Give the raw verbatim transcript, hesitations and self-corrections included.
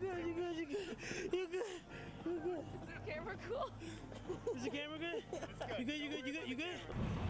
good, you good, you good, you good, you good. Is the camera cool? Is the camera good? You good, you good, you good, you good?